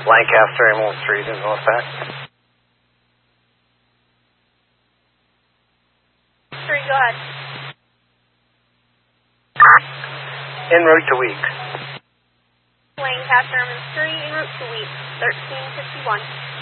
Lancaster, Ambulance 3, didn't know that. 3, go ahead. En route to Weeks. Lancaster, Ambulance 3, en route to Weeks, 1351.